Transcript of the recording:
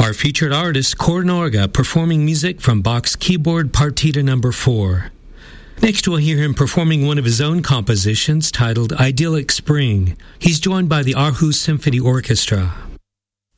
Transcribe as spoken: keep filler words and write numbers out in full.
Our featured artist, Cor Norga, performing music from Bach's Keyboard Partita number four. Next, we'll hear him performing one of his own compositions titled Idyllic Spring. He's joined by the Aarhus Symphony Orchestra.